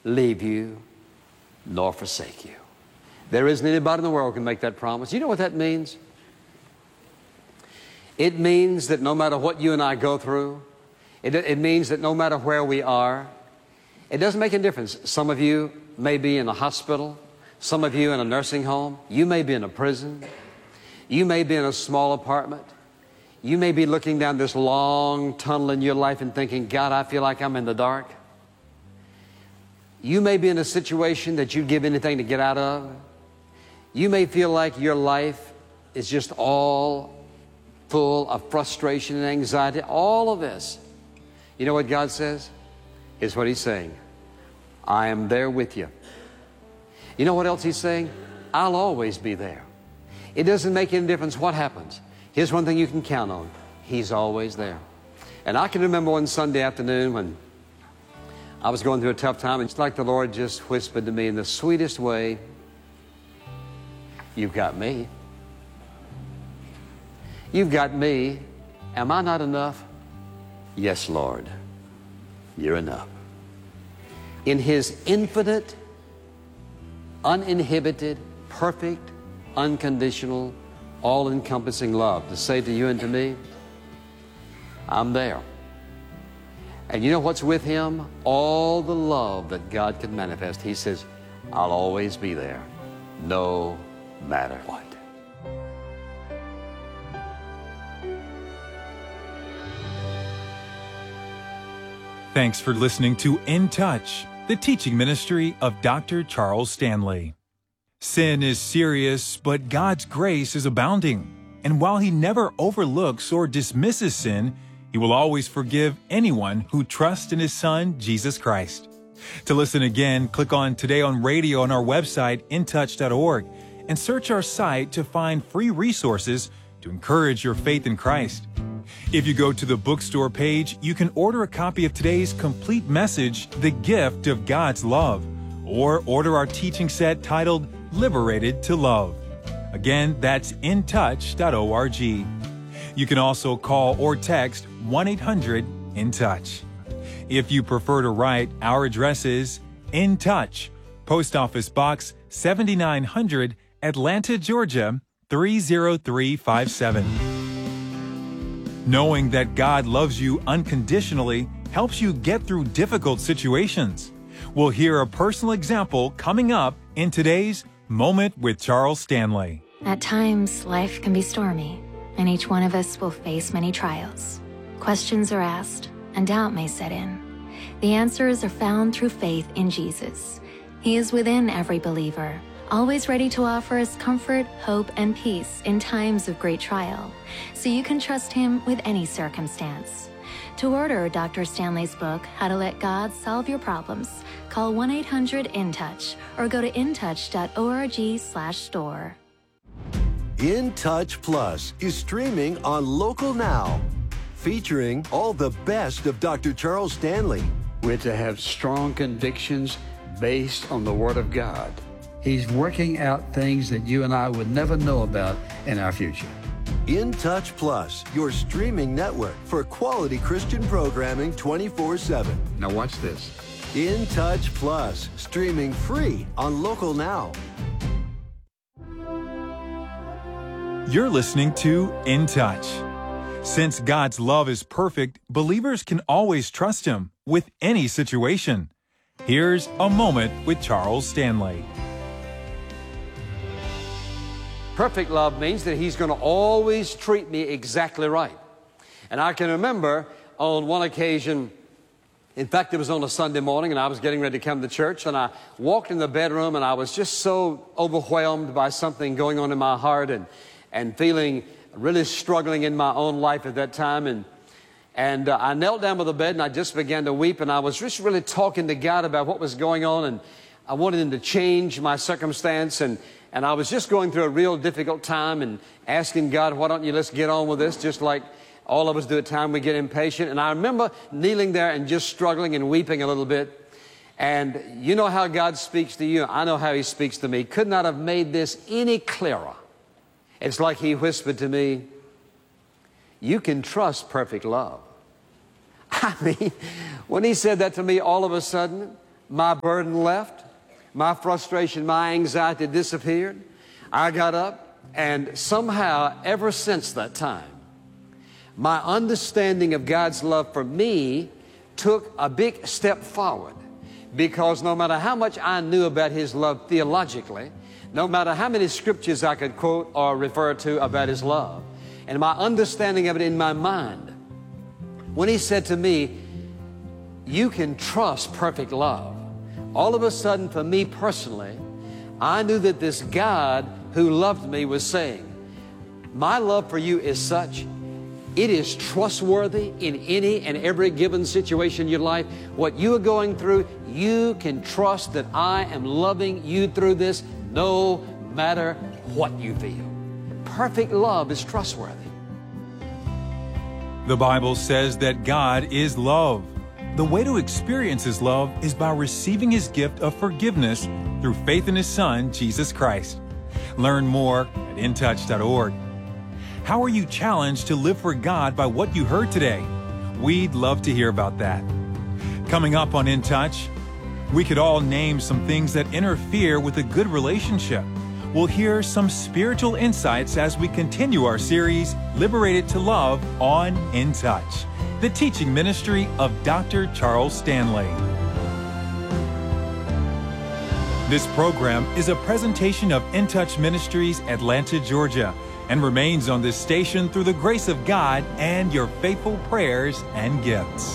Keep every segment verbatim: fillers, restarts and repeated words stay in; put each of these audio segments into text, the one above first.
leave you nor forsake you. There isn't anybody in the world who can make that promise. You know what that means? It means that no matter what you and I go through, it, it means that no matter where we are, it doesn't make any difference. Some of you may be in a hospital, some of you in a nursing home, you may be in a prison, you may be in a small apartment, you may be looking down this long tunnel in your life and thinking, God, I feel like I'm in the dark. You may be in a situation that you'd give anything to get out of. You may feel like your life is just all full of frustration and anxiety, all of this. You know what God says? Here's what He's saying. I am there with you. You know what else He's saying? I'll always be there. It doesn't make any difference what happens. Here's one thing you can count on. He's always there. And I can remember one Sunday afternoon when I was going through a tough time, and it's like the Lord just whispered to me in the sweetest way, you've got me. You've got me. Am I not enough? Yes, Lord, you're enough. In His infinite, uninhibited, perfect, unconditional, all-encompassing love to say to you and to me, I'm there. And you know what's with Him? All the love that God can manifest. He says, I'll always be there, no matter what. Thanks for listening to In Touch, the teaching ministry of Doctor Charles Stanley. Sin is serious, but God's grace is abounding. And while He never overlooks or dismisses sin, He will always forgive anyone who trusts in His Son, Jesus Christ. To listen again, click on Today on Radio on our website, in touch dot org, and search our site to find free resources to encourage your faith in Christ. If you go to the bookstore page, you can order a copy of today's complete message, The Gift of God's Love, or order our teaching set titled Liberated to Love. Again, that's in touch dot org. You can also call or text one eight hundred in touch. If you prefer to write, our address is In Touch, Post Office Box seventy-nine hundred, Atlanta, Georgia three zero three five seven. Knowing that God loves you unconditionally helps you get through difficult situations. We'll hear a personal example coming up in today's Moment with Charles Stanley. At times, life can be stormy, and each one of us will face many trials. Questions are asked, and doubt may set in. The answers are found through faith in Jesus. He is within every believer, always ready to offer us comfort, hope, and peace in times of great trial, so you can trust Him with any circumstance. To order Doctor Stanley's book, How to Let God Solve Your Problems, call one eight hundred in touch or go to in touch dot org slash store. In Touch Plus is streaming on Local Now, featuring all the best of Doctor Charles Stanley. We're to have strong convictions based on the Word of God. He's working out things that you and I would never know about in our future. In Touch Plus, your streaming network for quality Christian programming twenty-four seven. Now watch this. In Touch Plus, streaming free on Local Now. You're listening to In Touch. Since God's love is perfect, believers can always trust Him with any situation. Here's a moment with Charles Stanley. Perfect love means that He's going to always treat me exactly right. And I can remember on one occasion, in fact, it was on a Sunday morning, and I was getting ready to come to church, and I walked in the bedroom, and I was just so overwhelmed by something going on in my heart and, and feeling really struggling in my own life at that time. And, and uh, I knelt down by the bed, and I just began to weep, and I was just really talking to God about what was going on, and I wanted Him to change my circumstance, and And I was just going through a real difficult time and asking God, why don't you let's get on with this, just like all of us do at times. We get impatient. And I remember kneeling there and just struggling and weeping a little bit. And you know how God speaks to you. I know how He speaks to me. Could not have made this any clearer. It's like He whispered to me, you can trust perfect love. I mean, when He said that to me, all of a sudden, my burden left, my frustration, my anxiety disappeared. I got up, and somehow, ever since that time, my understanding of God's love for me took a big step forward, because no matter how much I knew about His love theologically, no matter how many scriptures I could quote or refer to about His love, and my understanding of it in my mind, when He said to me, you can trust perfect love, all of a sudden, for me personally, I knew that this God who loved me was saying, my love for you is such, it is trustworthy in any and every given situation in your life. What you are going through, you can trust that I am loving you through this no matter what you feel. Perfect love is trustworthy. The Bible says that God is love. The way to experience His love is by receiving His gift of forgiveness through faith in His Son, Jesus Christ. Learn more at in touch dot org. How are you challenged to live for God by what you heard today? We'd love to hear about that. Coming up on In Touch, we could all name some things that interfere with a good relationship. We'll hear some spiritual insights as we continue our series, Liberated to Love, on In Touch, the teaching ministry of Doctor Charles Stanley. This program is a presentation of In Touch Ministries, Atlanta, Georgia, and remains on this station through the grace of God and your faithful prayers and gifts.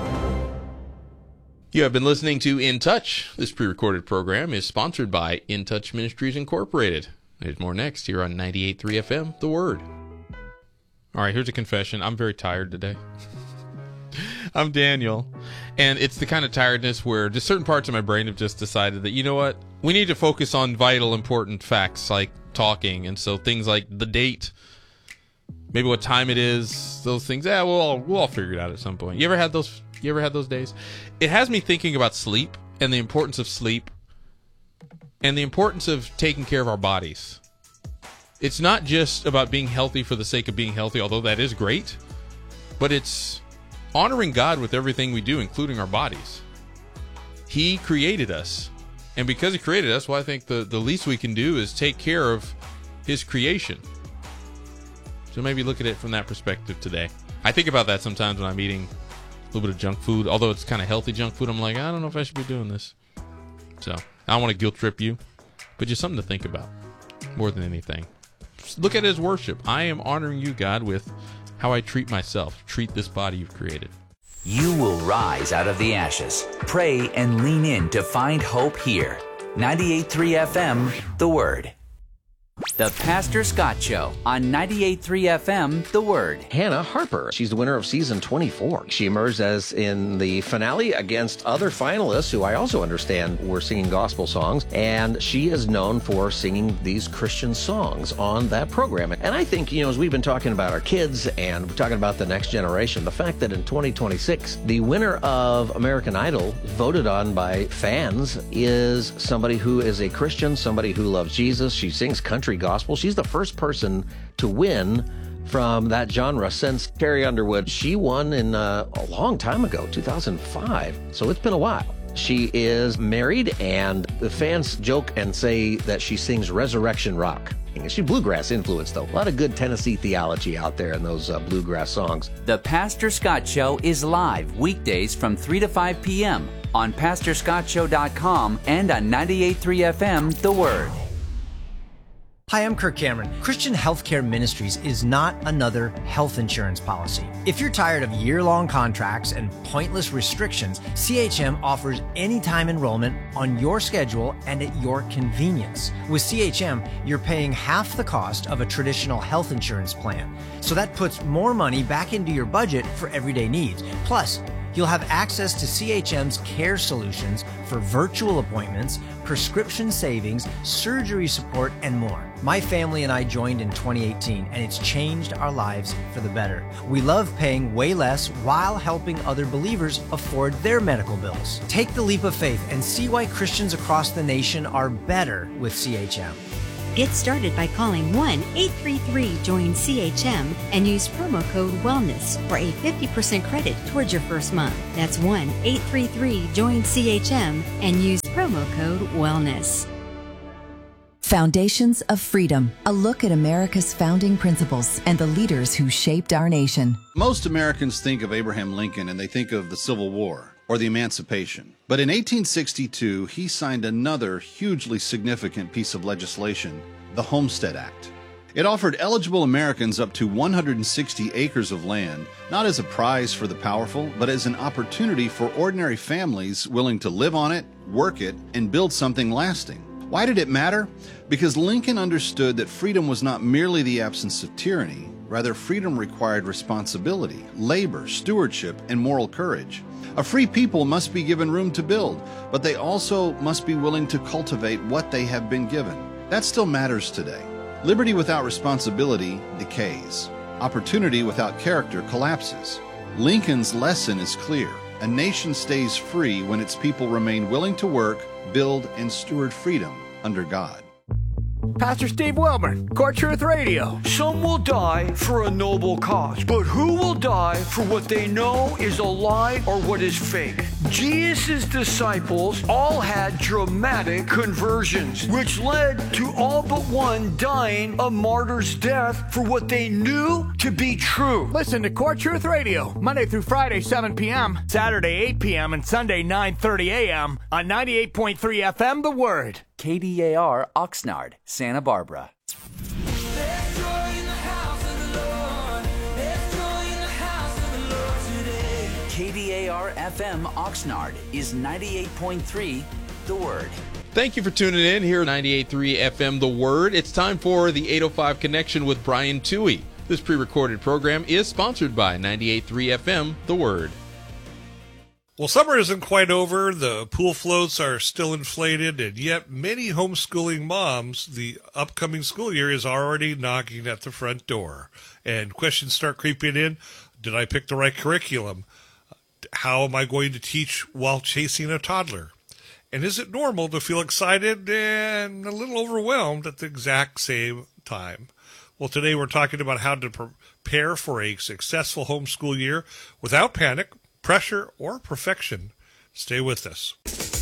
You have been listening to In Touch. This pre-recorded program is sponsored by In Touch Ministries Incorporated. There's more next here on ninety-eight point three F M, The Word. All right, here's a confession. I'm very tired today. I'm Daniel, and it's the kind of tiredness where just certain parts of my brain have just decided that, you know what, we need to focus on vital, important facts like talking, and so things like the date, maybe what time it is, those things, yeah, we'll all, we'll all figure it out at some point. You ever had those, you ever had those days? It has me thinking about sleep and the importance of sleep and the importance of taking care of our bodies. It's not just about being healthy for the sake of being healthy, although that is great, but it's honoring God with everything we do, including our bodies. He created us. And because He created us, well, I think the, the least we can do is take care of His creation. So maybe look at it from that perspective today. I think about that sometimes when I'm eating a little bit of junk food. Although it's kind of healthy junk food, I'm like, I don't know if I should be doing this. So I don't want to guilt trip you, but just something to think about more than anything. Just look at it as worship. I am honoring you, God, with how I treat myself, treat this body you've created. You will rise out of the ashes. Pray and lean in to find hope here. ninety-eight point three F M, The Word. The Pastor Scott Show on ninety-eight point three F M, The Word. Hannah Harper. She's the winner of season twenty-four. She emerged as in the finale against other finalists who I also understand were singing gospel songs, and she is known for singing these Christian songs on that program. And I think, you know, as we've been talking about our kids and we're talking about the next generation, the fact that in twenty twenty-six, the winner of American Idol, voted on by fans, is somebody who is a Christian, somebody who loves Jesus. She sings country gospel. She's the first person to win from that genre since Carrie Underwood. She won in uh, a long time ago, two thousand five. So it's been a while. She is married, and the fans joke and say that she sings resurrection rock. She's bluegrass influenced, though. A lot of good Tennessee theology out there in those uh, bluegrass songs. The Pastor Scott Show is live weekdays from three to five p.m. on pastor scott show dot com and on ninety-eight point three F M, The Word. Hi, I'm Kirk Cameron. Christian Healthcare Ministries is not another health insurance policy. If you're tired of year-long contracts and pointless restrictions, C H M offers anytime enrollment on your schedule and at your convenience. With C H M, you're paying half the cost of a traditional health insurance plan. So that puts more money back into your budget for everyday needs. Plus, you'll have access to C H M's care solutions for virtual appointments, prescription savings, surgery support, and more. My family and I joined in twenty eighteen, and it's changed our lives for the better. We love paying way less while helping other believers afford their medical bills. Take the leap of faith and see why Christians across the nation are better with C H M. Get started by calling one eight three three join C H M and use promo code WELLNESS for a fifty percent credit towards your first month. That's one eight three three join C H M and use promo code WELLNESS. Foundations of Freedom, a look at America's founding principles and the leaders who shaped our nation. Most Americans think of Abraham Lincoln and they think of the Civil War or the Emancipation. But in eighteen sixty-two, he signed another hugely significant piece of legislation, the Homestead Act. It offered eligible Americans up to one hundred sixty acres of land, not as a prize for the powerful, but as an opportunity for ordinary families willing to live on it, work it, and build something lasting. Why did it matter? Because Lincoln understood that freedom was not merely the absence of tyranny. Rather, freedom required responsibility, labor, stewardship, and moral courage. A free people must be given room to build, but they also must be willing to cultivate what they have been given. That still matters today. Liberty without responsibility decays. Opportunity without character collapses. Lincoln's lesson is clear. A nation stays free when its people remain willing to work, build, and steward freedom under God. Pastor Steve Wilburn, Core Truth Radio. Some will die for a noble cause, but who will die for what they know is a lie or what is fake? Jesus' disciples all had dramatic conversions, which led to all but one dying a martyr's death for what they knew to be true. Listen to Core Truth Radio, Monday through Friday, seven p.m., Saturday, eight p.m., and Sunday, nine thirty a.m. on ninety-eight point three F M, The Word. K D A R Oxnard, Santa Barbara. K D A R F M Oxnard is ninety-eight point three The Word. Thank you for tuning in here at ninety-eight point three F M The Word. It's time for the eight oh five Connection with Brian Toohey. This pre-recorded program is sponsored by ninety-eight point three F M The Word. Well, summer isn't quite over. The pool floats are still inflated, and yet many homeschooling moms, the upcoming school year is already knocking at the front door. And questions start creeping in. Did I pick the right curriculum? How am I going to teach while chasing a toddler? And is it normal to feel excited and a little overwhelmed at the exact same time? Well, today we're talking about how to prepare for a successful homeschool year without panic, pressure, or perfection. Stay with us.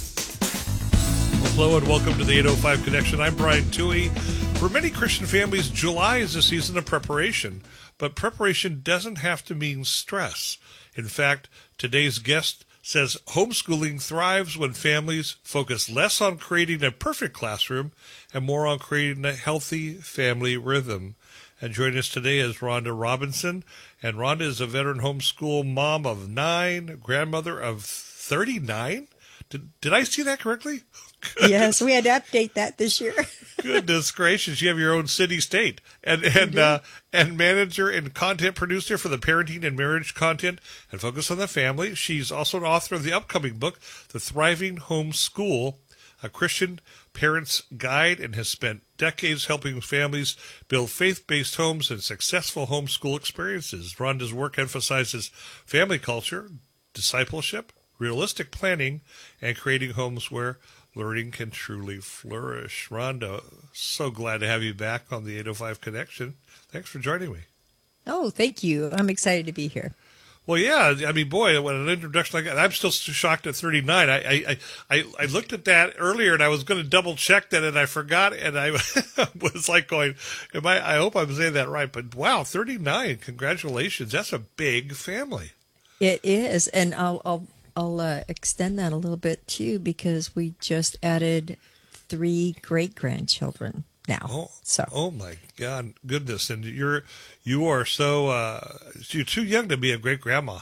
Hello and welcome to the eight oh five Connection. I'm Brian Toohey. For many Christian families, July is a season of preparation, but preparation doesn't have to mean stress. In fact, today's guest says homeschooling thrives when families focus less on creating a perfect classroom and more on creating a healthy family rhythm. And joining us today is Rhonda Robinson. And Rhonda is a veteran homeschool mom of nine, grandmother of thirty-nine. Did, did I see that correctly? Yes, we had to update that this year. Goodness gracious, you have your own city state. And and uh, and manager and content producer for the parenting and marriage content and focus on the family. She's also an author of the upcoming book, The Thriving Homeschool, a Christian parent's guide, and has spent decades helping families build faith-based homes and successful homeschool experiences. Rhonda's work emphasizes family culture, discipleship, realistic planning, and creating homes where learning can truly flourish. Rhonda, so glad to have you back on the eight oh five Connection. Thanks for joining me. Oh, thank you. I'm excited to be here. Well, yeah, I mean, boy, when an introduction like that, I'm still shocked at thirty-nine. I I, I, I looked at that earlier, and I was going to double check that, and I forgot, and I was like going, "Am I? I hope I'm saying that right." But wow, thirty-nine! Congratulations, that's a big family. It is, and I'll I'll I'll uh, extend that a little bit too, because we just added three great grandchildren now. Oh, so. oh my God, goodness! And you're you are so uh, you're too young to be a great grandma.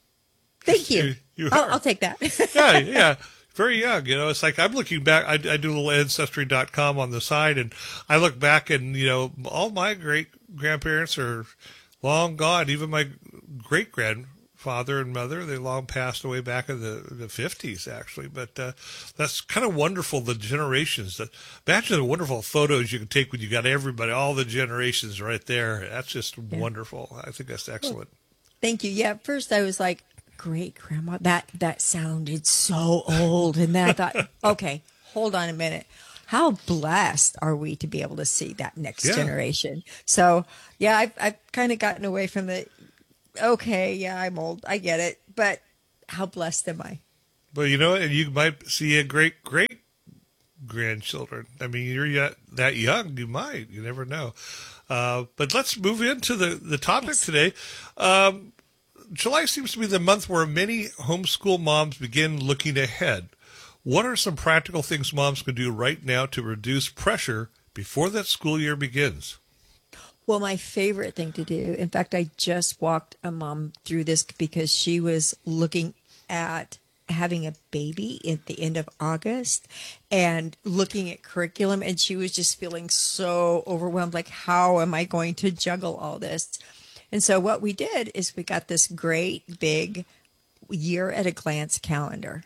Thank you. you, you I'll, I'll take that. yeah, yeah, very young. You know, it's like I'm looking back. I, I do a little ancestry dot com on the side, and I look back, and you know, all my great grandparents are long gone. Even my great grandfather and mother, they long passed away back in the the fifties, actually. But uh, that's kind of wonderful. The generations. That imagine the wonderful photos you can take when you got everybody, all the generations right there. That's just yeah. wonderful. I think that's excellent. Well, thank you. Yeah, at first I was like, great grandma, that that sounded so old, and then I thought, okay, hold on a minute. how blessed are we to be able to see that next Yeah. generation? So, yeah, I've, I've kind of gotten away from the, okay, yeah, I'm old, I get it, but how blessed am I? Well, you know, and you might see a great, great grandchildren. I mean, you're yet that young, you might, you never know. Uh, but let's move into the, the topic Yes. today. Um, July seems to be the month where many homeschool moms begin looking ahead. What are some practical things moms can do right now to reduce pressure before that school year begins? Well, my favorite thing to do, in fact, I just walked a mom through this because she was looking at having a baby at the end of August and looking at curriculum, and she was just feeling so overwhelmed, like, how am I going to juggle all this? And so what we did is we got this great big year at a glance calendar.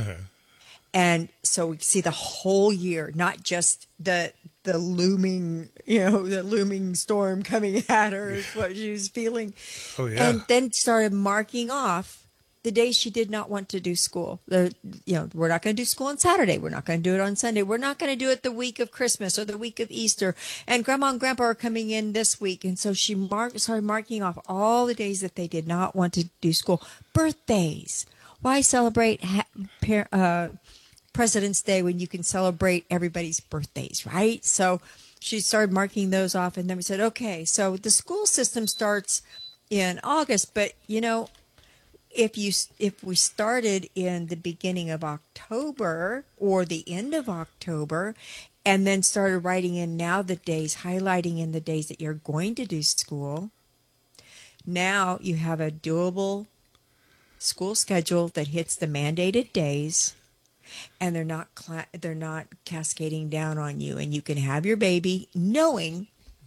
And so we see the whole year, not just the the looming, you know, the looming storm coming at her is what she was feeling. Oh, yeah. And then started marking off the days she did not want to do school. The, you know, we're not going to do school on Saturday. We're not going to do it on Sunday. We're not going to do it the week of Christmas or the week of Easter. And Grandma and Grandpa are coming in this week. And so she marked, started marking off all the days that they did not want to do school. Birthdays. Why celebrate ha- par- uh, President's Day when you can celebrate everybody's birthdays, right? So she started marking those off, and then we said, okay, so the school system starts in August, but you know, if you if we started in the beginning of October or the end of October, and then started writing in now the days, highlighting in the days that you're going to do school, now you have a doable school schedule that hits the mandated days. And they're not cla- they're not cascading down on you, and you can have your baby knowing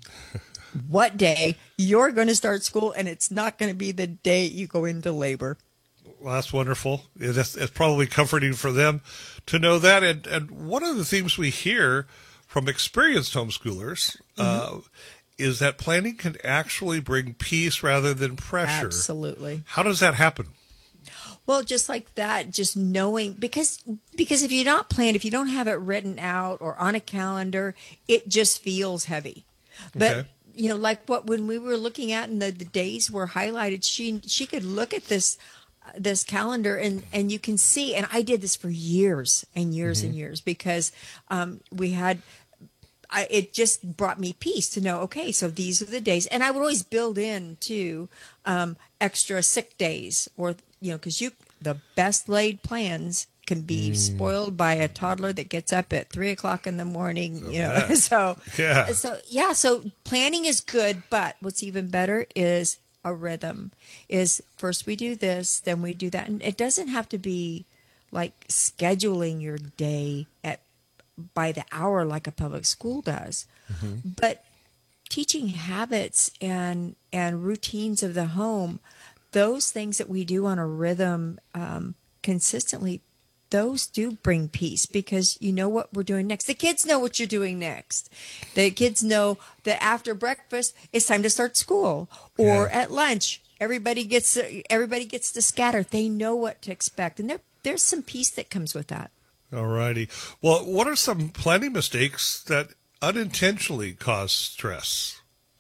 what day you're going to start school, and it's not going to be the day you go into labor. Well, that's wonderful. It's, it's probably comforting for them to know that. And, and one of the things we hear from experienced homeschoolers mm-hmm. uh, is that planning can actually bring peace rather than pressure. Absolutely. How does that happen? Well, just like that, just knowing, because because if you're not planned, if you don't have it written out or on a calendar, it just feels heavy. But, Okay. you know, like what when we were looking at and the, the days were highlighted, she she could look at this this calendar and, and you can see, and I did this for years and years Mhm. and years because um, we had, I, it just brought me peace to know, okay, so these are the days. And I would always build in too um, extra sick days or, you know, because you the best laid plans can be Mm. spoiled by a toddler that gets up at three o'clock in the morning. You know, bet. so Yeah. so yeah, so planning is good, but what's even better is a rhythm. Is first we do this, then we do that, and it doesn't have to be like scheduling your day at by the hour like a public school does, but teaching habits and and routines of the home. Those things that we do on a rhythm um, consistently, those do bring peace because you know what we're doing next. The kids know what you're doing next. The kids know that after breakfast, it's time to start school, or Yeah. at lunch, everybody gets everybody gets to scatter. They know what to expect, and there there's some peace that comes with that. All righty. Well, what are some planning mistakes that unintentionally cause stress?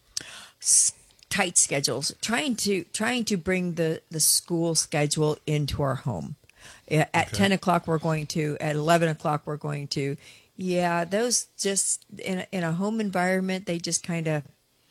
S- tight schedules, trying to trying to bring the the school schedule into our home. At Okay. ten o'clock we're going to, at eleven o'clock we're going to. Yeah, those just in a, in a home environment, they just kind of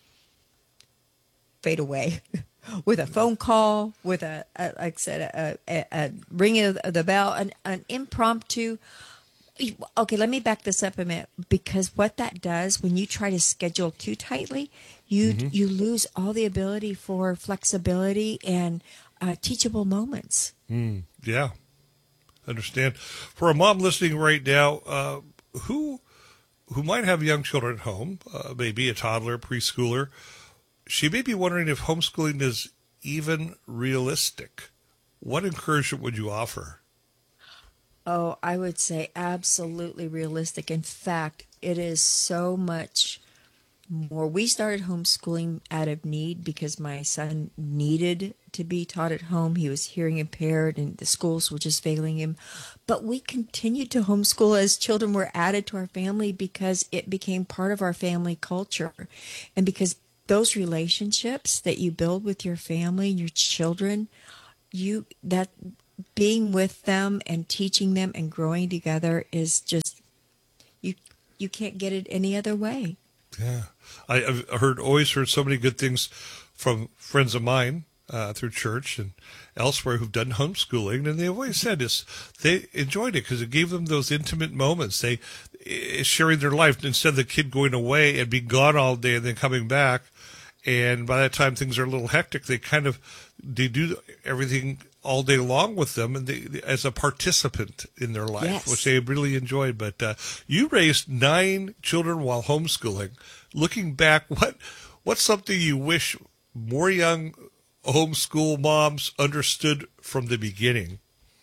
fade away with a phone call, with a, a like I said, a, a, a ringing of the bell, an, an impromptu. Okay, let me back this up a minute, because what that does when you try to schedule too tightly, you Mhm. you lose all the ability for flexibility and uh, teachable moments. Mm, yeah, understand. For a mom listening right now, uh, who who might have young children at home, uh, maybe a toddler, preschooler, she may be wondering if homeschooling is even realistic. What encouragement would you offer? Oh, I would say absolutely realistic. In fact, it is so much more. We started homeschooling out of need because my son needed to be taught at home. He was hearing impaired and the schools were just failing him. But we continued to homeschool as children were added to our family because it became part of our family culture. And because those relationships that you build with your family and your children, you that being with them and teaching them and growing together is just, you you can't get it any other way. Yeah. I, I've heard, always heard so many good things from friends of mine uh, through church and elsewhere who've done homeschooling, and they've always said is they enjoyed it because it gave them those intimate moments. They uh, sharing their life instead of the kid going away and being gone all day and then coming back. And by that time things are a little hectic. They kind of they do everything all day long with them, and they, as a participant in their life, yes. which they really enjoyed. But uh, you raised nine children while homeschooling. Looking back, what what's something you wish more young homeschool moms understood from the beginning?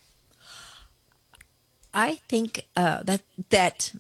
I think uh, that that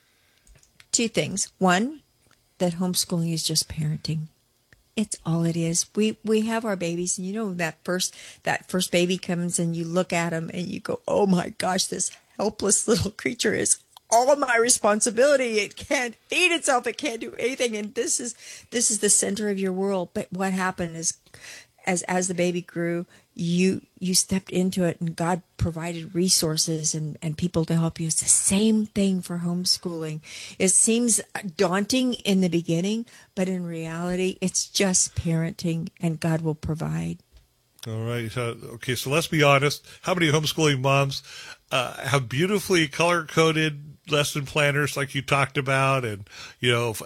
two things. One, that homeschooling is just parenting. It's all it is. We we have our babies, and you know that first that first baby comes, and you look at them, and you go, "Oh my gosh, this helpless little creature is all my responsibility. It can't feed itself. It can't do anything, and this is this is the center of your world." But what happened is, as as the baby grew, you you stepped into it, and God provided resources and, and people to help you. It's the same thing for homeschooling. It seems daunting in the beginning, but in reality, it's just parenting, and God will provide. All right. So, okay, so let's be honest. How many homeschooling moms uh, have beautifully color-coded lesson planners like you talked about, and you know,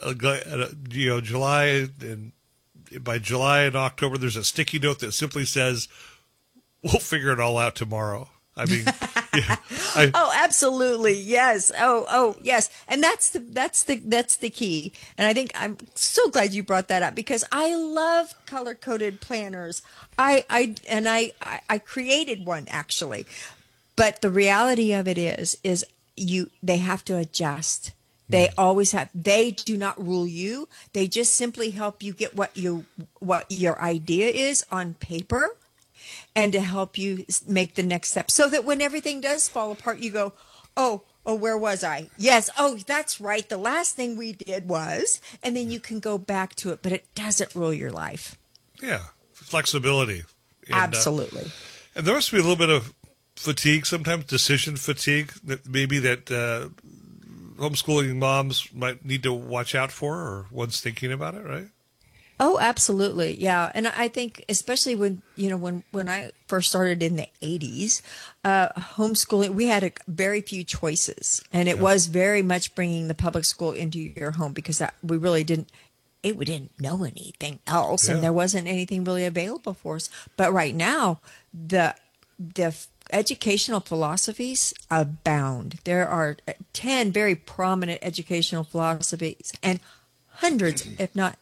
you know, July and by July and October, there's a sticky note that simply says, "We'll figure it all out tomorrow." I mean, yeah, I, oh, absolutely, yes. Oh, oh, yes, and that's the that's the that's the key. And I think I'm so glad you brought that up because I love color coded planners. I I and I, I I created one actually, but the reality of it is is you they have to adjust. They always have. They do not rule you. They just simply help you get what you what your idea is on paper, and to help you make the next step. So that when everything does fall apart, you go, "Oh, oh, where was I? Yes, oh, that's right. The last thing we did was," and then you can go back to it. But it doesn't rule your life. Yeah, flexibility. And, Absolutely. Uh, and there must be a little bit of fatigue sometimes, decision fatigue that maybe that. Uh, homeschooling moms might need to watch out for, or one's thinking about it, right? Oh, absolutely. Yeah. And I think especially when, you know, when, when I first started in the eighties, uh, homeschooling, we had a, very few choices, and it yeah. was very much bringing the public school into your home because that we really didn't, it, we didn't know anything else yeah. and there wasn't anything really available for us. But right now, the, the, educational philosophies abound. There are ten very prominent educational philosophies and hundreds, if not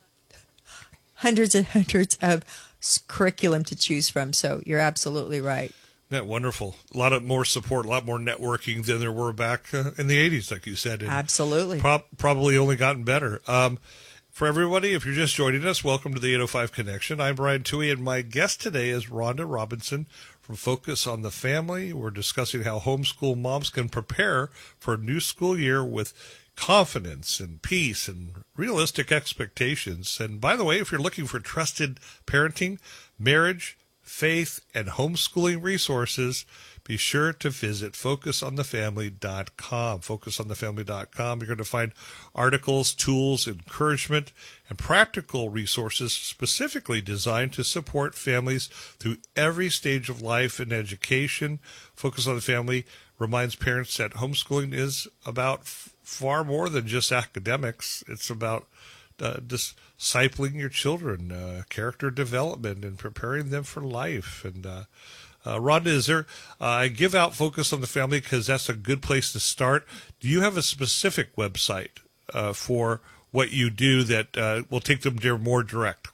hundreds and hundreds of curriculum to choose from. So you're absolutely right. Yeah, wonderful. A lot of more support, a lot more networking than there were back uh, in the eighties, like you said. And absolutely. Pro- probably only gotten better. Um, for everybody, if you're just joining us, welcome to the eight oh five Connection. I'm Brian Toohey, and my guest today is Rhonda Robinson from Focus on the Family. We're discussing how homeschool moms can prepare for a new school year with confidence and peace and realistic expectations. And by the way, if you're looking for trusted parenting, marriage, faith, and homeschooling resources, be sure to visit focus on the family dot com. focus on the family dot com. You're going to find articles, tools, encouragement, and practical resources specifically designed to support families through every stage of life and education. Focus on the Family reminds parents that homeschooling is about f- far more than just academics. It's about uh, discipling your children, uh, character development, and preparing them for life. And uh, Uh, Rhonda, is there, uh, I give out Focus on the Family because that's a good place to start. Do you have a specific website uh, for what you do that uh, will take them there more direct?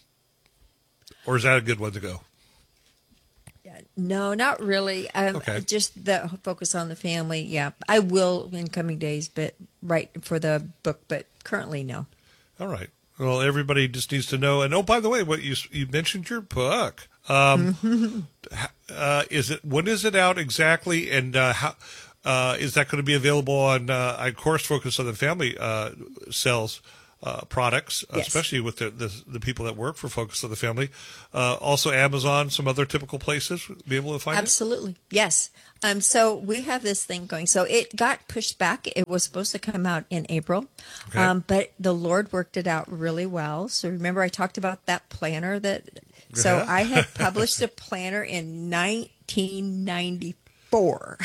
Or is that a good one to go? Yeah, no, not really. Um, okay. Just the Focus on the Family. Yeah, I will in coming days, but right for the book, but currently no. All right. Well, everybody just needs to know. And oh, by the way, what you you mentioned your book. Um, uh, is it when is it out exactly? And uh, how uh, is that going to be available on? Uh, I of course focus on the family uh, sells uh, products, Yes. especially with the, the the people that work for Focus on the Family. Uh, also, Amazon, some other typical places be able to find Absolutely. Yes. Um, so we have this thing going. So it got pushed back. It was supposed to come out in April, Okay. um, but the Lord worked it out really well. So remember I talked about that planner that, so Yeah. I had published a planner in nineteen ninety-four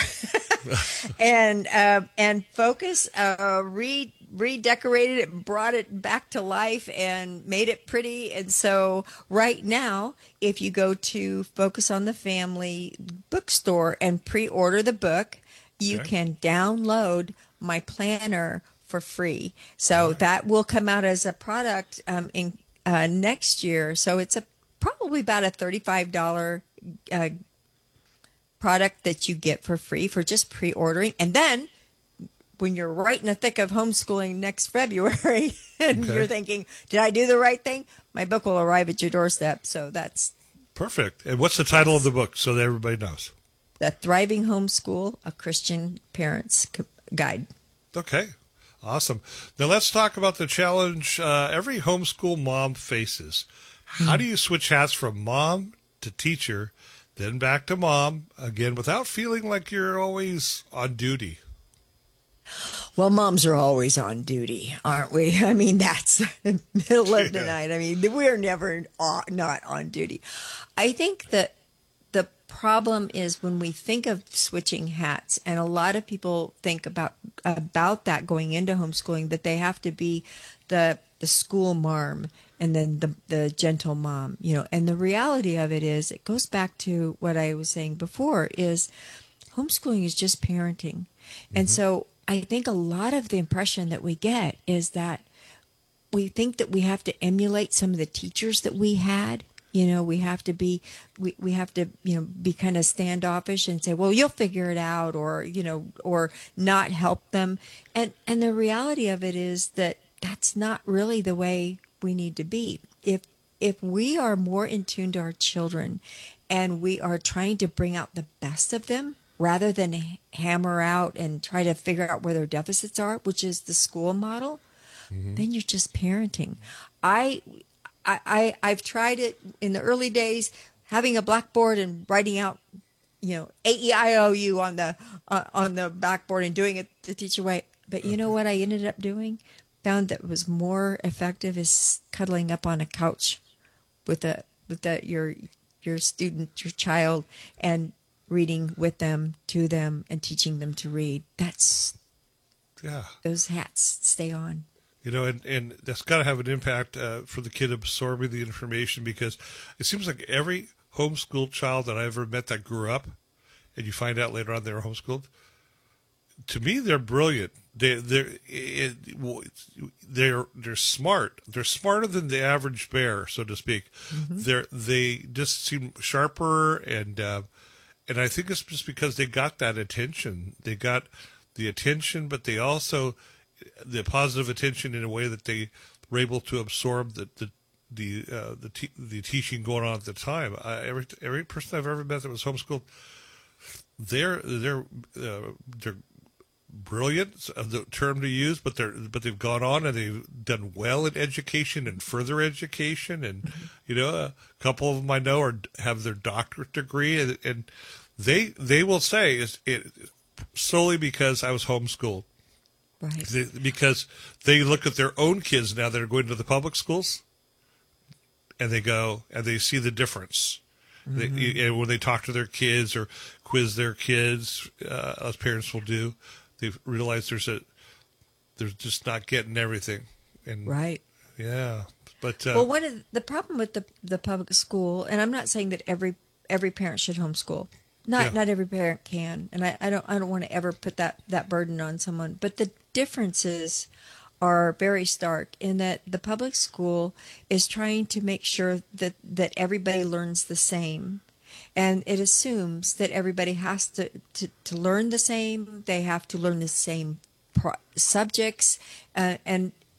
and, uh, and Focus, uh, re redecorated it, brought it back to life and made it pretty. And so right now, if you go to Focus on the Family bookstore and pre-order the book, you Okay. can download my planner for free. So that will come out as a product um, in uh, next year. So it's a probably about a thirty-five dollars uh, product that you get for free for just pre-ordering. And then when you're right in the thick of homeschooling next February and Okay. you're thinking, did I do the right thing? My book will arrive at your doorstep. So that's Perfect. And what's the title of the book so that everybody knows? The Thriving Homeschool, a Christian Parent's Gu- Guide. Okay. Awesome. Now let's talk about the challenge uh, every homeschool mom faces. How do you switch hats from mom to teacher, then back to mom, again, without feeling like you're always on duty? Well, moms are always on duty, aren't we? I mean, that's middle of the Yeah. night. I mean, we're never o- not on duty. I think that the problem is when we think of switching hats, and a lot of people think about about that going into homeschooling, that they have to be the the school marm and then the the gentle mom, you know. And the reality of it is, it goes back to what I was saying before: is homeschooling is just parenting, and so I think a lot of the impression that we get is that we think that we have to emulate some of the teachers that we had. You know, we have to be, we, we have to, you know, be kind of standoffish and say, well, you'll figure it out, or, you know, or not help them. And, and the reality of it is that that's not really the way we need to be. If, if we are more in tune to our children and we are trying to bring out the best of them, rather than h- hammer out and try to figure out where their deficits are, which is the school model, then you're just parenting. I, I, I, I've tried it in the early days, having a blackboard and writing out, you know, A E I O U on the uh, on the blackboard and doing it the teacher way. But you know what I ended up doing? Found that was more effective is cuddling up on a couch with a with the, your your student, your child, and reading with them, to them, and teaching them to read. That's Yeah. those hats stay on. You know, and, and that's got to have an impact uh, for the kid absorbing the information, because it seems like every homeschooled child that I ever met that grew up, and you find out later on they were homeschooled, to me, they're brilliant. They, they're, it, well, they're, they're smart. They're smarter than the average bear, so to speak. Mhm. They're, they just seem sharper, and uh, and I think it's just because they got that attention. They got the attention, but they also the positive attention in a way that they were able to absorb the the the uh, the, te- the teaching going on at the time. Uh, every every person I've ever met that was homeschooled, they're they're uh, they're brilliant, uh, the term to use, but they're but they've gone on and they've done well in education and further education, and you know, a couple of them I know are have their doctorate degree, and, and they they will say is it solely because I was homeschooled. Right. They, because they look at their own kids now that are going to the public schools, and they go and they see the difference. Mhm. They, and when they talk to their kids or quiz their kids, uh, as parents will do, they realize there's a they're just not getting everything. And Right. yeah, but uh, Well, one of the problem with the the public school, and I'm not saying that every every parent should homeschool. Not Yeah. not every parent can, and I, I don't I don't want to ever put that that burden on someone. But the differences are very stark in that the public school is trying to make sure that that everybody learns the same, and it assumes that everybody has to to, to learn the same. They have to learn the same pro- subjects, uh, and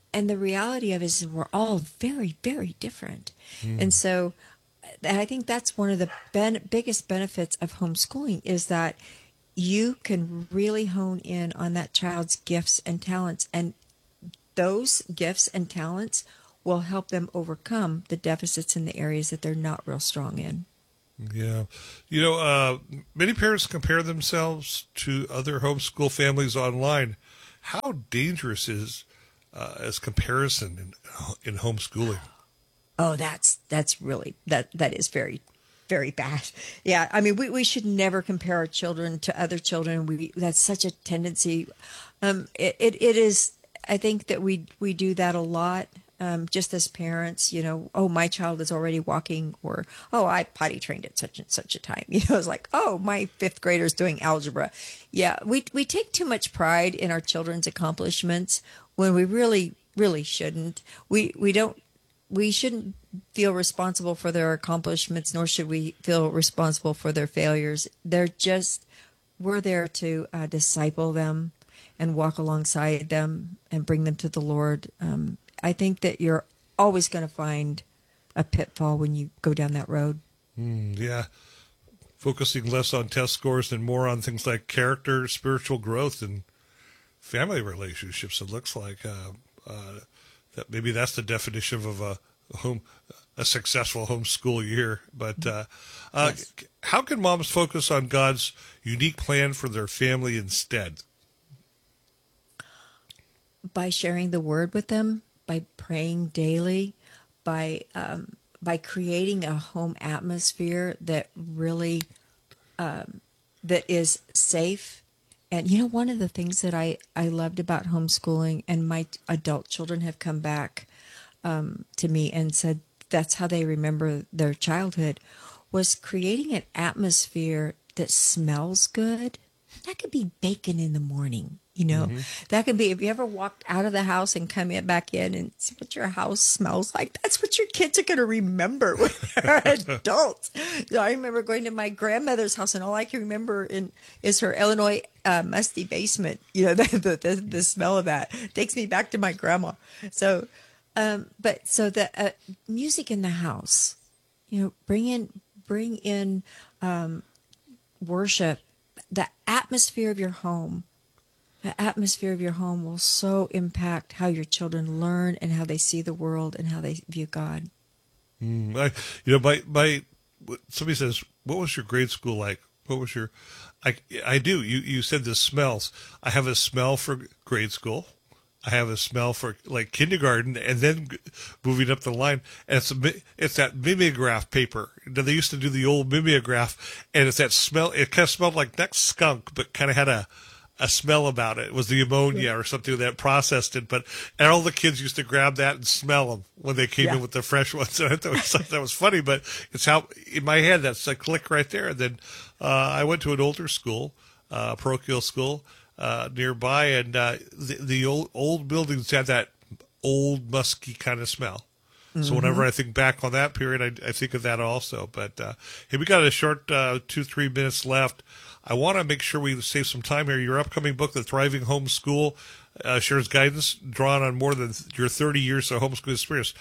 and the reality of it is we're all very, very different. Mm. And so and I think that's one of the ben- biggest benefits of homeschooling is that you can really hone in on that child's gifts and talents, and those gifts and talents will help them overcome the deficits in the areas that they're not real strong in. Yeah. You know, uh, many parents compare themselves to other homeschool families online. How dangerous is uh, as comparison in, in homeschooling? Oh, that's that's really, that that is very, very bad. Yeah, I mean, we, we should never compare our children to other children. We That's such a tendency. Um, it, it, it is, I think that we, we do that a lot. Um, just as parents, you know, oh, my child is already walking, or, oh, I potty trained at such and such a time. You know, it's like, oh, my fifth grader's doing algebra. Yeah, we we take too much pride in our children's accomplishments when we really, really shouldn't. We we don't, we shouldn't feel responsible for their accomplishments, nor should we feel responsible for their failures. They're just, we're there to uh, disciple them and walk alongside them and bring them to the Lord. Um, I think that you're always going to find a pitfall when you go down that road. Mm, yeah. Focusing less on test scores and more on things like character, spiritual growth, and family relationships. It looks like uh, uh, that maybe that's the definition of a home, a successful homeschool year. But uh, uh, yes. How can moms focus on God's unique plan for their family instead? By sharing the word with them, by praying daily, by um, by creating a home atmosphere that really um, that is safe. And you know, one of the things that I, I loved about homeschooling, and my adult children have come back um, to me and said that's how they remember their childhood, was creating an atmosphere that smells good. That could be bacon in the morning. You know, mm-hmm. That could be, if you ever walked out of the house and come in back in and see what your house smells like, that's what your kids are going to remember when they're adults. I remember going to my grandmother's house, and all I can remember in is her Illinois uh, musty basement. You know, the, the, the, the smell of that takes me back to my grandma. So, um, but so the uh, music in the house, you know, bring in, bring in um, worship, the atmosphere of your home. The atmosphere of your home will so impact how your children learn and how they see the world and how they view God. Mm, I, you know, my, my, somebody says, what was your grade school like? What was your, I, I do. You, you said the smells. I have a smell for grade school. I have a smell for like kindergarten, and then moving up the line. And it's a, it's that mimeograph paper. They used to do the old mimeograph, and it's that smell. It kind of smelled like not skunk, but kind of had a, a smell about it. It was the ammonia or something that processed it. But and all the kids used to grab that and smell them when they came yeah. in with the fresh ones. And I thought that was funny, but it's how in my head that's a click right there. And then uh, I went to an older school, uh, parochial school uh, nearby, and uh, the, the old old buildings had that old musky kind of smell. Mm-hmm. So whenever I think back on that period, I, I think of that also. But uh, hey, we got a short uh, two three minutes left. I want to make sure we save some time here. Your upcoming book, The Thriving Homeschool, uh, shares guidance drawn on more than your thirty years of homeschool experience.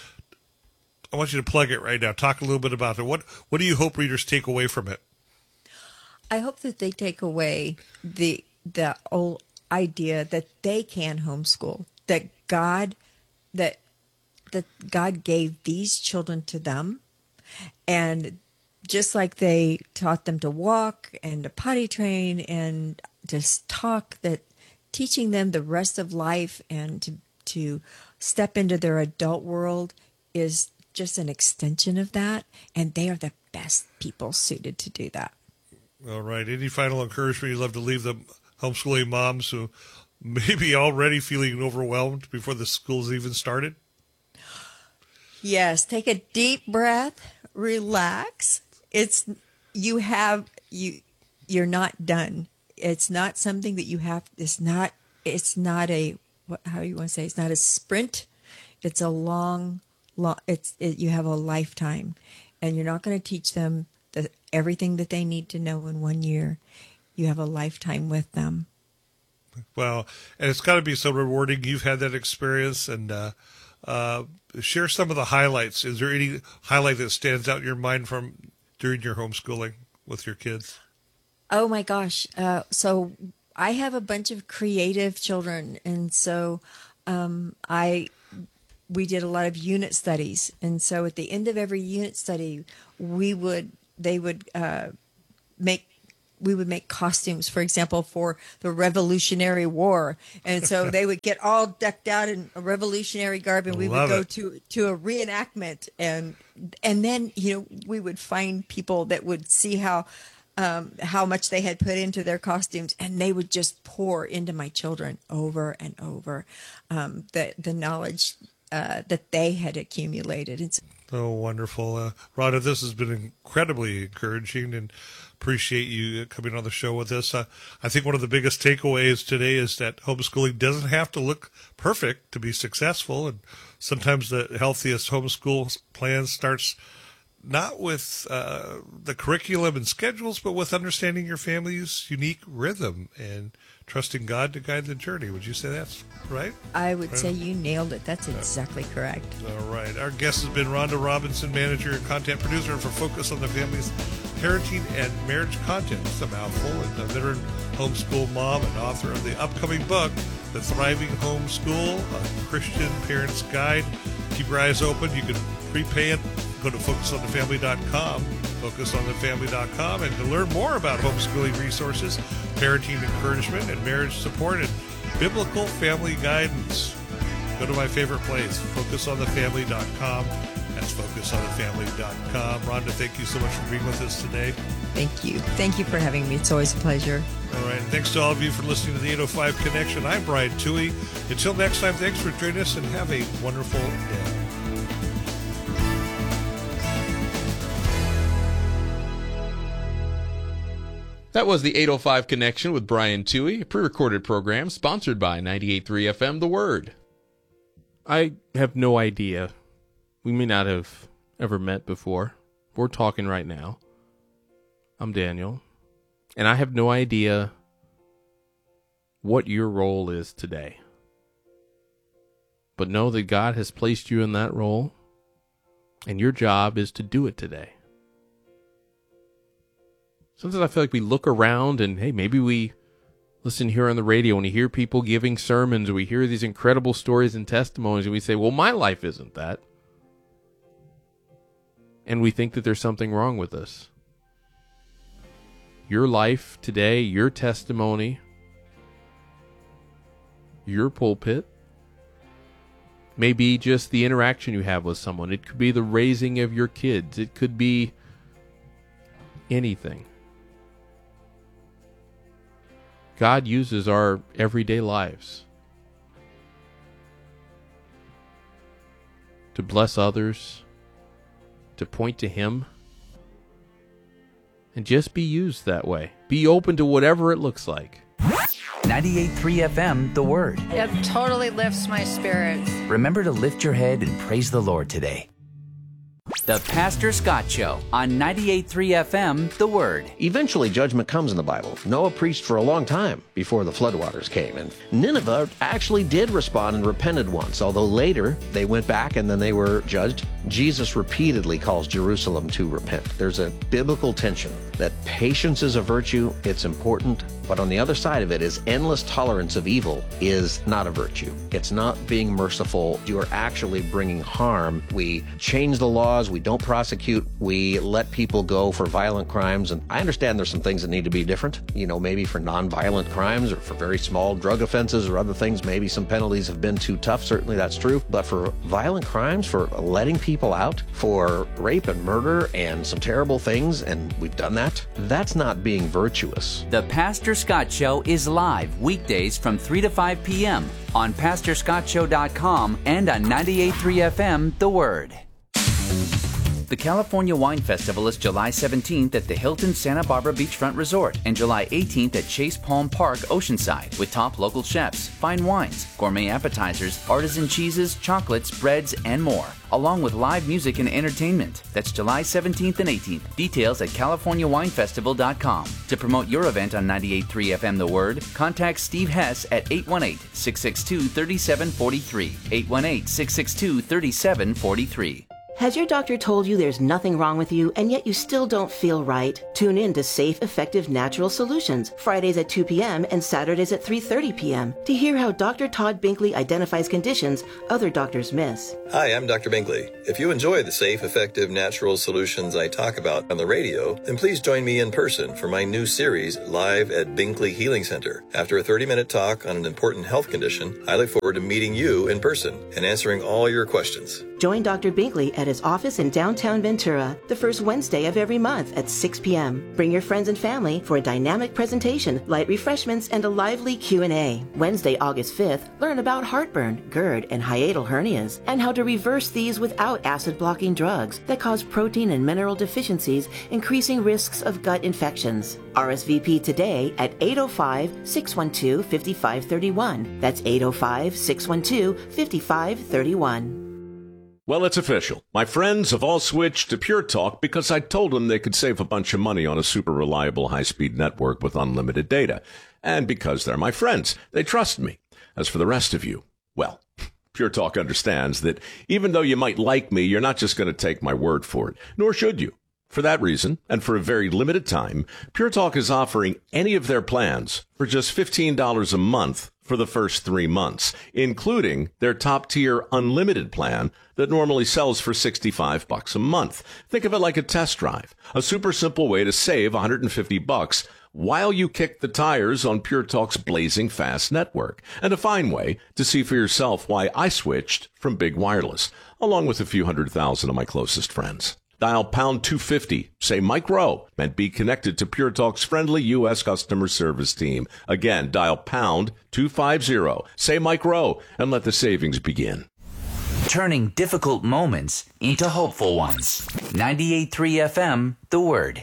I want you to plug it right now. Talk a little bit about it. What What do you hope readers take away from it? I hope that they take away the the old idea that they can homeschool, that God that that God gave these children to them, and just like they taught them to walk and to potty train and to talk, that teaching them the rest of life and to to step into their adult world is just an extension of that, and they are the best people suited to do that. All right. Any final encouragement you'd love to leave the homeschooling moms who may be already feeling overwhelmed before the school's even started? Yes. Take a deep breath, relax. It's, you have, you, you're not done. It's not something that you have, it's not, it's not a, what, how do you want to say? It's not a sprint. It's a long, long, it's, it, you have a lifetime, and you're not going to teach them the, everything that they need to know in one year. You have a lifetime with them. Well, and it's got to be so rewarding. You've had that experience, and uh, uh, share some of the highlights. Is there any highlight that stands out in your mind from during your homeschooling with your kids? Oh my gosh. Uh, so I have a bunch of creative children. And so um, I, we did a lot of unit studies. And so at the end of every unit study, we would, they would uh, make we would make costumes, for example, for the Revolutionary War. And so they would get all decked out in a revolutionary garb, and we Love would go it. to, to a reenactment. And and then, you know, we would find people that would see how um, how much they had put into their costumes, and they would just pour into my children over and over um, the, the knowledge uh, that they had accumulated. It's Oh, wonderful. Uh, Rhonda, this has been incredibly encouraging, and appreciate you coming on the show with us. Uh, I think one of the biggest takeaways today is that homeschooling doesn't have to look perfect to be successful, and sometimes the healthiest homeschool plan starts not with uh, the curriculum and schedules, but with understanding your family's unique rhythm and trusting God to guide the journey. Would you say that's right? I would Right. say you nailed it. That's exactly correct. All right. Our guest has been Rhonda Robinson, manager and content producer for Focus on the Family's parenting and marriage content. It's a mouthful. And a veteran homeschool mom and author of the upcoming book, The Thriving Homeschool, a Christian Parent's Guide. Keep your eyes open. You can prepay it. Go to focus on the family dot com, focus on the family dot com, and to learn more about homeschooling resources, parenting encouragement, and marriage support, and biblical family guidance, go to my favorite place, focus on the family dot com. That's focus on the family dot com. Rhonda, thank you so much for being with us today. Thank you. Thank you for having me. It's always a pleasure. All right. And thanks to all of you for listening to the eight oh five Connection. I'm Brian Toohey. Until next time, thanks for joining us, and have a wonderful day. That was the eight oh five Connection with Brian Toohey, a pre-recorded program sponsored by ninety-eight point three F M The Word. I have no idea. We may not have ever met before. We're talking right now. I'm Daniel, and I have no idea what your role is today. But know that God has placed you in that role, and your job is to do it today. Sometimes I feel like we look around and, hey, maybe we listen here on the radio and we hear people giving sermons, or we hear these incredible stories and testimonies, and we say, well, my life isn't that. And we think that there's something wrong with us. Your life today, your testimony, your pulpit, may be just the interaction you have with someone. It could be the raising of your kids. It could be anything. God uses our everyday lives to bless others, to point to Him, and just be used that way. Be open to whatever it looks like. ninety-eight point three F M, The Word. It totally lifts my spirits. Remember to lift your head and praise the Lord today. The Pastor Scott Show on ninety-eight point three F M, The Word. Eventually, judgment comes in the Bible. Noah preached for a long time before the floodwaters came, and Nineveh actually did respond and repented once, although later they went back and then they were judged. Jesus repeatedly calls Jerusalem to repent. There's a biblical tension that patience is a virtue, it's important, but on the other side of it is endless tolerance of evil is not a virtue. It's not being merciful. You are actually bringing harm. We change the laws. We don't prosecute. We let people go for violent crimes. And I understand there's some things that need to be different. You know, maybe for nonviolent crimes or for very small drug offenses or other things, maybe some penalties have been too tough. Certainly that's true. But for violent crimes, for letting people out, for rape and murder and some terrible things, and we've done that, that's not being virtuous. The Pastor Scott Show is live weekdays from three to five p.m. on pastor scott show dot com and on ninety-eight point three F M, The Word. The California Wine Festival is July seventeenth at the Hilton Santa Barbara Beachfront Resort and July eighteenth at Chase Palm Park, Oceanside, with top local chefs, fine wines, gourmet appetizers, artisan cheeses, chocolates, breads, and more, along with live music and entertainment. That's July seventeenth and eighteenth. Details at california wine festival dot com. To promote your event on ninety-eight point three F M The Word, contact Steve Hess at eight one eight, six six two, three seven four three, eight one eight, six six two, three seven four three. Has your doctor told you there's nothing wrong with you and yet you still don't feel right? Tune in to Safe, Effective Natural Solutions, Fridays at two p.m. and Saturdays at three thirty p.m. to hear how Doctor Todd Binkley identifies conditions other doctors miss. Hi, I'm Doctor Binkley. If you enjoy the safe, effective, natural solutions I talk about on the radio, then please join me in person for my new series, Live at Binkley Healing Center. After a thirty-minute talk on an important health condition, I look forward to meeting you in person and answering all your questions. Join Doctor Binkley at his office in downtown Ventura the first Wednesday of every month at six p.m. Bring your friends and family for a dynamic presentation, light refreshments, and a lively Q and A. Wednesday, August fifth, learn about heartburn, GERD, and hiatal hernias, and how to reverse these without acid-blocking drugs that cause protein and mineral deficiencies, increasing risks of gut infections. R S V P today at eight oh five, six one two, five five three one. That's eight oh five, six one two, five five three one. Well, it's official. My friends have all switched to Pure Talk because I told them they could save a bunch of money on a super reliable high-speed network with unlimited data. And because they're my friends, they trust me. As for the rest of you, well, Pure Talk understands that even though you might like me, you're not just going to take my word for it, nor should you. For that reason, and for a very limited time, Pure Talk is offering any of their plans for just fifteen dollars a month for the first three months, including their top-tier unlimited plan that normally sells for sixty-five bucks a month. Think of it like a test drive, a super simple way to save one hundred fifty bucks while you kick the tires on Pure Talk's blazing fast network, and a fine way to see for yourself why I switched from Big Wireless, along with a few hundred thousand of my closest friends. Dial pound two fifty, say Mike Rowe, and be connected to Pure Talk's friendly U S customer service team. Again, dial pound two fifty, say Mike Rowe, and let the savings begin. Turning difficult moments into hopeful ones. ninety-eight point three F M, The Word.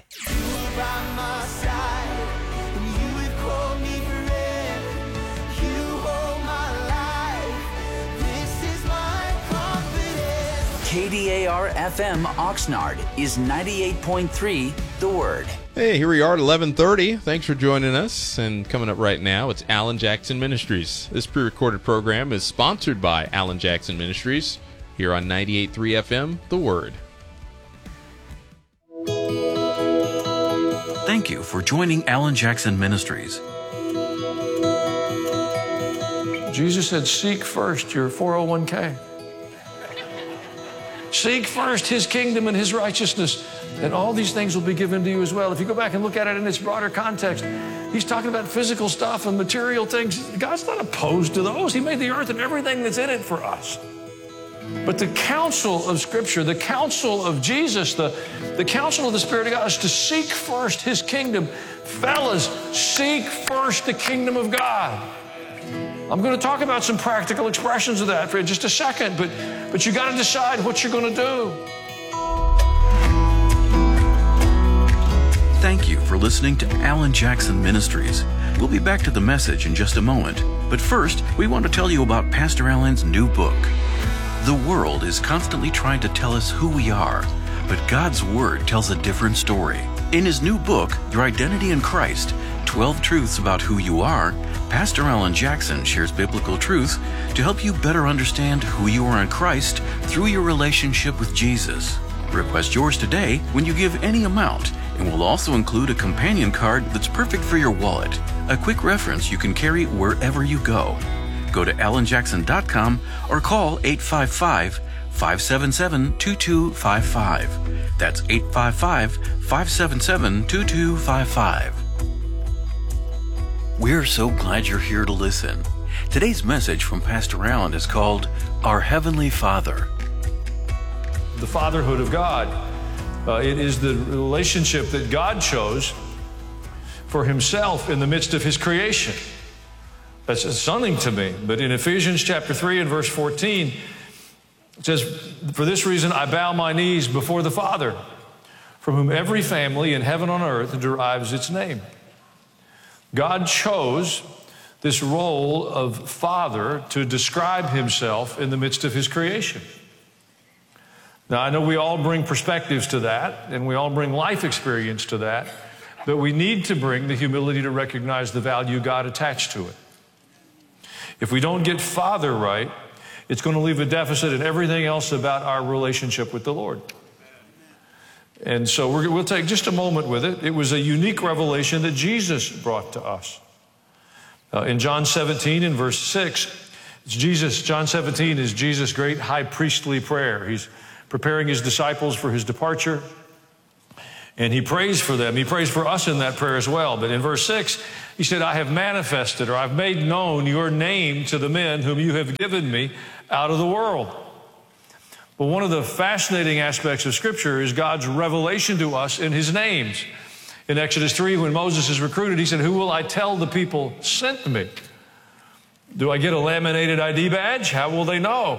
K D A R F M Oxnard is ninety-eight point three The Word. Hey, here we are at eleven thirty. Thanks for joining us. And coming up right now, it's Alan Jackson Ministries. This pre-recorded program is sponsored by Alan Jackson Ministries here on ninety-eight point three F M The Word. Thank you for joining Alan Jackson Ministries. Jesus said, seek first your four oh one k. Seek first his kingdom and his righteousness, and all these things will be given to you as well. If you go back and look at it in its broader context, he's talking about physical stuff and material things. God's not opposed to those. He made the earth and everything that's in it for us. But the counsel of Scripture, the counsel of Jesus, the, the counsel of the Spirit of God is to seek first his kingdom. Fellas, seek first the kingdom of God. I'm going to talk about some practical expressions of that for just a second, but, but you got to decide what you're going to do. Thank you for listening to Alan Jackson Ministries. We'll be back to the message in just a moment. But first, we want to tell you about Pastor Alan's new book. The world is constantly trying to tell us who we are, but God's Word tells a different story. In his new book, Your Identity in Christ, twelve Truths About Who You Are, Pastor Alan Jackson shares biblical truths to help you better understand who you are in Christ through your relationship with Jesus. Request yours today when you give any amount, and we'll also include a companion card that's perfect for your wallet, a quick reference you can carry wherever you go. Go to alan jackson dot com or call eight five five, five seven seven, two two five five. That's eight five five, five seven seven, two two five five. We're so glad you're here to listen. Today's message from Pastor Alan is called Our Heavenly Father. The fatherhood of God. Uh, it is the relationship that God chose for himself in the midst of his creation. That's stunning to me. But in Ephesians chapter three and verse fourteen, It says, "For this reason I bow my knees before the Father, from whom every family in heaven and on earth derives its name." God chose this role of Father to describe himself in the midst of his creation. Now, I know we all bring perspectives to that, and we all bring life experience to that, but we need to bring the humility to recognize the value God attached to it. If we don't get Father right, it's going to leave a deficit in everything else about our relationship with the Lord. And so we're, we'll take just a moment with it. It was a unique revelation that Jesus brought to us. Uh, in John seventeen, in verse six, it's Jesus, John seventeen is Jesus' great high priestly prayer. He's preparing his disciples for his departure, and he prays for them. He prays for us in that prayer as well. But in verse six, he said, "I have manifested," or "I've made known your name to the men whom you have given me out of the world." But one of the fascinating aspects of Scripture is God's revelation to us in his names. In Exodus three, when Moses is recruited, he said, "Who will I tell the people sent me? Do I get a laminated I D badge? How will they know?"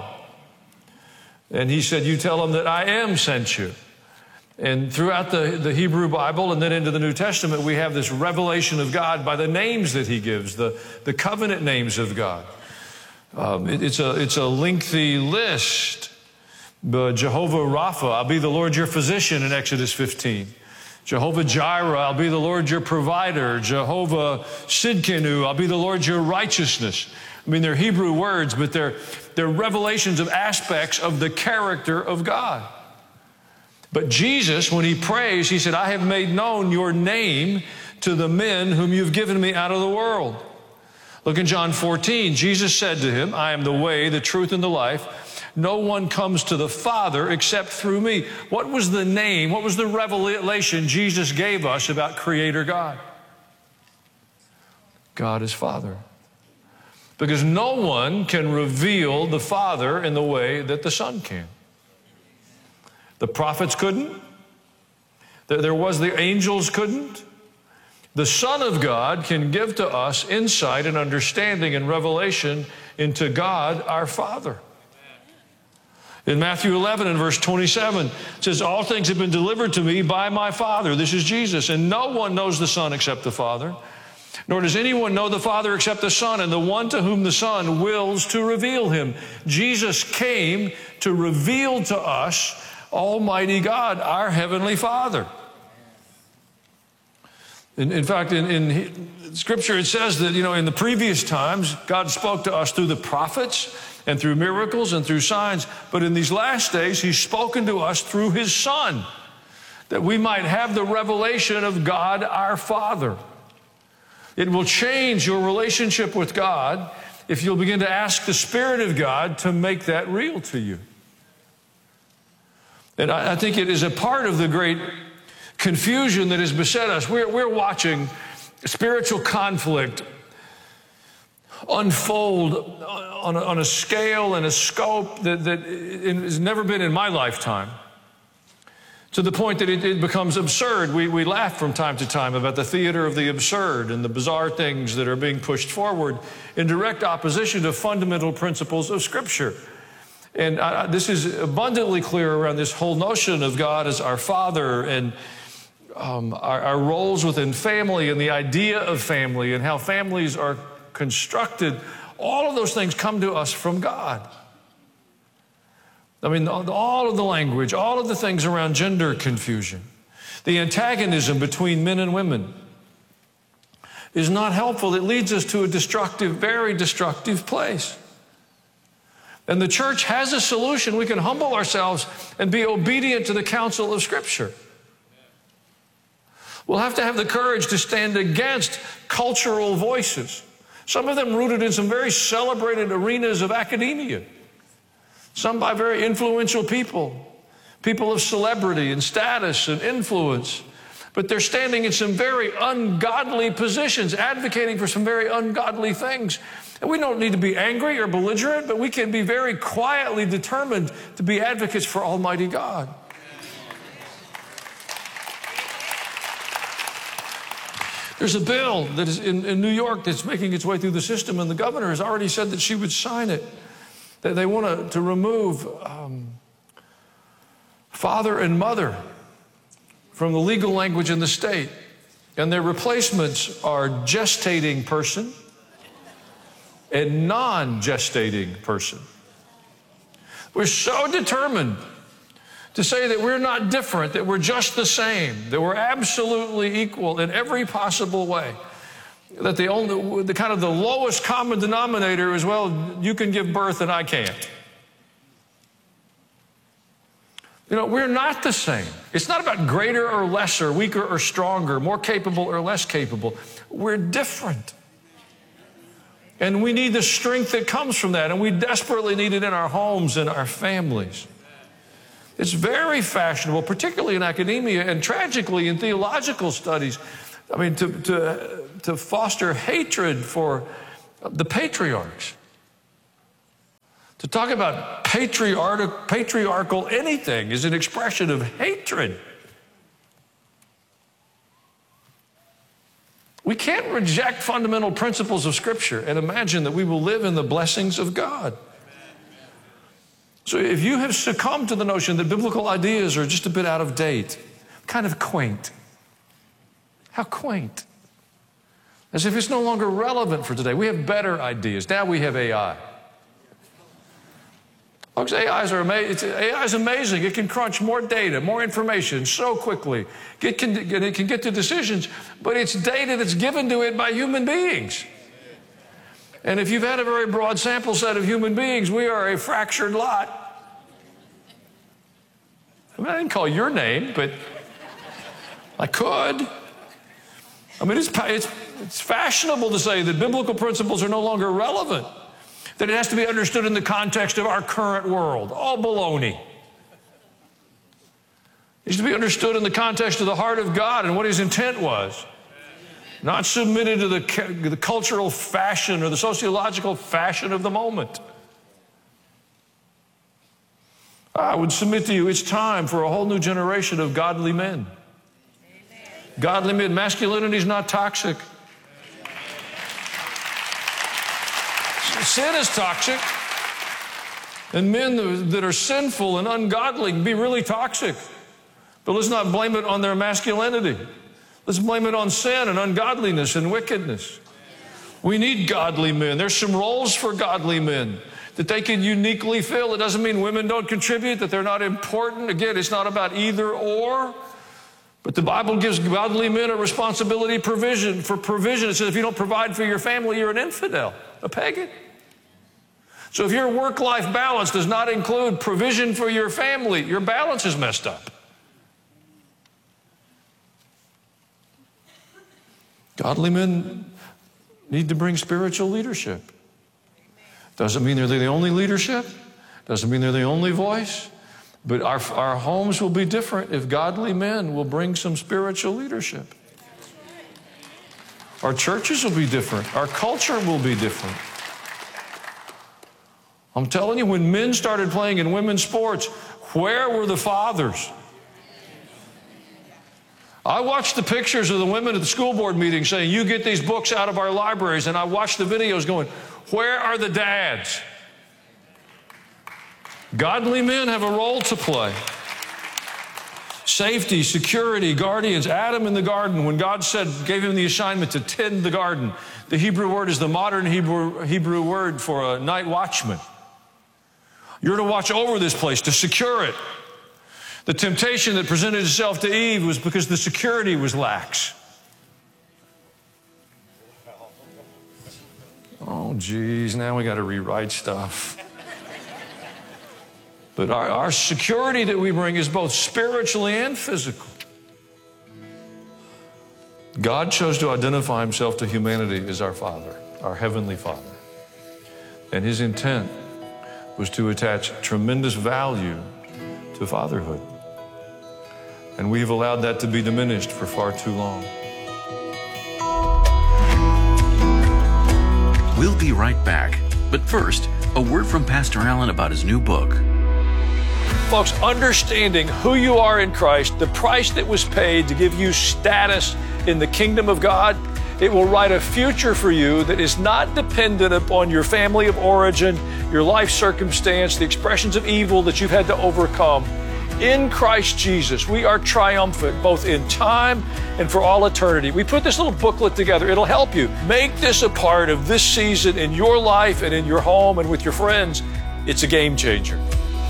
And he said, "You tell them that I am sent you." And throughout the, the Hebrew Bible and then into the New Testament, we have this revelation of God by the names that he gives, the, the covenant names of God. Um, it, it's, a, it's a lengthy list. But Jehovah Rapha, I'll be the Lord your physician in Exodus fifteen. Jehovah Jireh, I'll be the Lord your provider. Jehovah Sidkenu, I'll be the Lord your righteousness. I mean, they're Hebrew words, but they're, they're revelations of aspects of the character of God. But Jesus, when he prays, he said, "I have made known your name to the men whom you've given me out of the world." Look in John fourteen. Jesus said to him, "I am the way, the truth, and the life. No one comes to the Father except through me." What was the name? What was the revelation Jesus gave us about Creator God? God is Father. Because no one can reveal the Father in the way that the Son can. The prophets couldn't. There was the angels couldn't. The Son of God can give to us insight and understanding and revelation into God our Father. In Matthew eleven and verse twenty-seven, it says, "All things have been delivered to me by my Father." This is Jesus. "And no one knows the Son except the Father, nor does anyone know the Father except the Son, and the one to whom the Son wills to reveal him." Jesus came to reveal to us Almighty God, our Heavenly Father. In, in fact, in, in Scripture, it says that, you know, in the previous times, God spoke to us through the prophets and through miracles and through signs. But in these last days, he's spoken to us through his Son, that we might have the revelation of God our Father. It will change your relationship with God if you'll begin to ask the Spirit of God to make that real to you. And I, I think it is a part of the great confusion that has beset us. We're, we're watching spiritual conflict unfold on a, on a scale and a scope that, that has never been in my lifetime, to the point that it, it becomes absurd. We, we laugh from time to time about the theater of the absurd and the bizarre things that are being pushed forward in direct opposition to fundamental principles of Scripture. And I, this is abundantly clear around this whole notion of God as our Father, and um, our, our roles within family, and the idea of family, and how families are constructed. All of those things come to us from God. I mean, all of the language, all of the things around gender confusion, the antagonism between men and women is not helpful. It leads us to a destructive, very destructive place. And the church has a solution. We can humble ourselves and be obedient to the counsel of Scripture. We'll have to have the courage to stand against cultural voices, some of them rooted in some very celebrated arenas of academia, some by very influential people, people of celebrity and status and influence. But they're standing in some very ungodly positions, advocating for some very ungodly things. And we don't need to be angry or belligerent, but we can be very quietly determined to be advocates for Almighty God. There's a bill that is in, in New York that's making its way through the system, and the governor has already said that she would sign it. They, they want to, to remove um, father and mother from the legal language in the state. And their replacements are gestating person and non-gestating person. We're so determined to say that we're not different, that we're just the same, that we're absolutely equal in every possible way, that the only, the kind of the lowest common denominator is, well, you can give birth and I can't. You know, we're not the same. It's not about greater or lesser, weaker or stronger, more capable or less capable. We're different. And we need the strength that comes from that, and we desperately need it in our homes and our families. It's very fashionable, particularly in academia and tragically in theological studies. I mean, to, to, to foster hatred for the patriarchs. To talk about patriarchal, patriarchal anything is an expression of hatred. We can't reject fundamental principles of Scripture and imagine that we will live in the blessings of God. So if you have succumbed to the notion that biblical ideas are just a bit out of date, kind of quaint, how quaint. As if it's no longer relevant for today. We have better ideas. Now we have A I. Folks, A Is are amazing. A I is amazing. It can crunch more data, more information so quickly. It can, it can get to decisions, but it's data that's given to it by human beings. And if you've had a very broad sample set of human beings, we are a fractured lot. I mean, I didn't call your name, but I could. I mean, it's, it's, it's fashionable to say that biblical principles are no longer relevant, that it has to be understood in the context of our current world. All baloney. It needs to be understood in the context of the heart of God and what His intent was. Not submitted to the, the cultural fashion or the sociological fashion of the moment. I would submit to you, it's time for a whole new generation of godly men. Godly men. Masculinity is not toxic. Sin is toxic. And men that are sinful and ungodly can be really toxic. But let's not blame it on their masculinity. Let's blame it on sin and ungodliness and wickedness. We need godly men. There's some roles for godly men that they can uniquely fill. It doesn't mean women don't contribute, that they're not important. Again, it's not about either or. But the Bible gives godly men a responsibility provision for provision. It says if you don't provide for your family, you're an infidel, a pagan. So if your work-life balance does not include provision for your family, your balance is messed up. Godly men need to bring spiritual leadership. Doesn't mean they're the only leadership. Doesn't mean they're the only voice. But our, our homes will be different if godly men will bring some spiritual leadership. Our churches will be different. Our culture will be different. I'm telling you, when men started playing in women's sports, where were the fathers? I watched the pictures of the women at the school board meeting saying, you get these books out of our libraries, and I watched the videos going, where are the dads? Godly men have a role to play. Safety, security, guardians. Adam in the garden, when God said, gave him the assignment to tend the garden, the Hebrew word is the modern Hebrew, Hebrew word for a night watchman. You're to watch over this place, to secure it. The temptation that presented itself to Eve was because the security was lax. Oh, geez, now we got to rewrite stuff. But our, our security that we bring is both spiritually and physical. God chose to identify Himself to humanity as our Father, our Heavenly Father. And His intent was to attach tremendous value to fatherhood. And we've allowed that to be diminished for far too long. We'll be right back. But first, a word from Pastor Allen about his new book. Folks, understanding who you are in Christ, the price that was paid to give you status in the kingdom of God, It will write a future for you that is not dependent upon your family of origin, your life circumstance, the expressions of evil that you've had to overcome. In Christ Jesus, we are triumphant both in time and for all eternity. We put this little booklet together. It'll help you. Make this a part of this season in your life and in your home and with your friends. It's a game changer.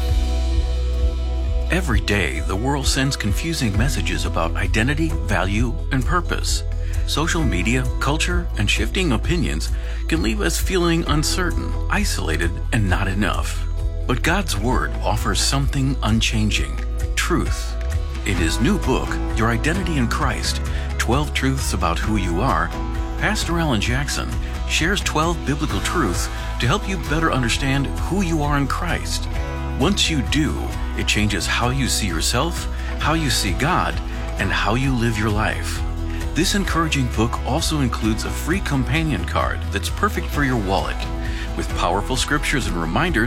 Every day, the world sends confusing messages about identity, value, and purpose. Social media, culture, and shifting opinions can leave us feeling uncertain, isolated, and not enough. But God's Word offers something unchanging: truth. In his new book, Your Identity in Christ, twelve Truths About Who You Are, Pastor Alan Jackson shares twelve biblical truths to help you better understand who you are in Christ. Once you do, it changes how you see yourself, how you see God, and how you live your life. This encouraging book also includes a free companion card that's perfect for your wallet, with powerful scriptures and reminders